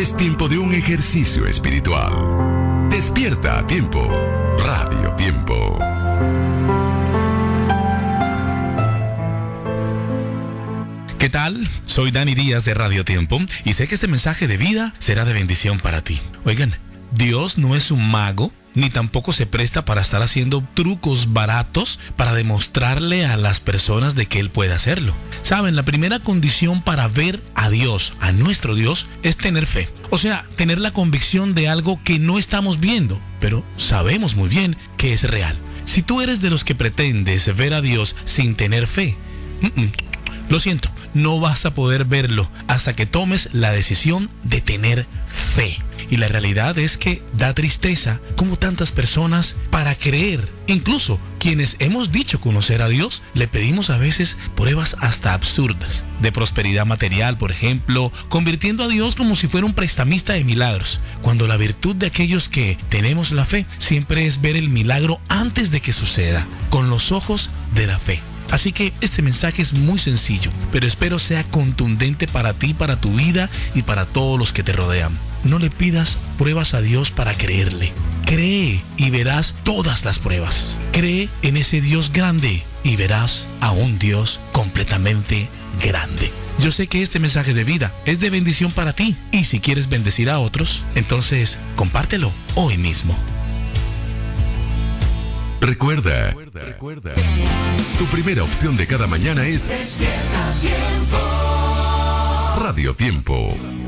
Es tiempo de un ejercicio espiritual. Despierta a tiempo. Radio Tiempo. ¿Qué tal? Soy Dani Díaz de Radio Tiempo y sé que este mensaje de vida será de bendición para ti. Oigan, Dios no es un mago, ni tampoco se presta para estar haciendo trucos baratos para demostrarle a las personas de que Él puede hacerlo. Saben, la primera condición para ver a Dios, a nuestro Dios, es tener fe. O sea, tener la convicción de algo que no estamos viendo, pero sabemos muy bien que es real. Si tú eres de los que pretendes ver a Dios sin tener fe, lo siento, no vas a poder verlo hasta que tomes la decisión de tener fe. Y la realidad es que da tristeza como tantas personas para creer, incluso quienes hemos dicho conocer a Dios, le pedimos a veces pruebas hasta absurdas, de prosperidad material, por ejemplo, convirtiendo a Dios como si fuera un prestamista de milagros, cuando la virtud de aquellos que tenemos la fe siempre es ver el milagro antes de que suceda, con los ojos de la fe. Así que este mensaje es muy sencillo, pero espero sea contundente para ti, para tu vida y para todos los que te rodean. No le pidas pruebas a Dios para creerle. Cree y verás todas las pruebas. Cree en ese Dios grande y verás a un Dios completamente grande. Yo sé que este mensaje de vida es de bendición para ti y si quieres bendecir a otros, entonces compártelo hoy mismo. Recuerda, tu primera opción de cada mañana es Despierta Tiempo. Radio Tiempo.